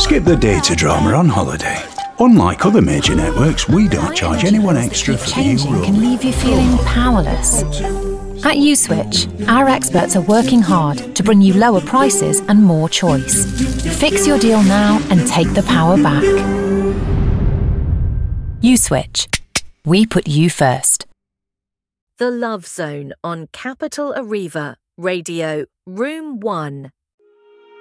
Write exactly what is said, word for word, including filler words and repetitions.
Skip the data drama on holiday. Unlike other major networks, we don't charge anyone extra for the new Changing can leave you feeling powerless. At Uswitch, our experts are working hard to bring you lower prices and more choice. Fix your deal now and take the power back. Uswitch. We put you first. The Love Zone on Capital Arriva, Radio, Room one.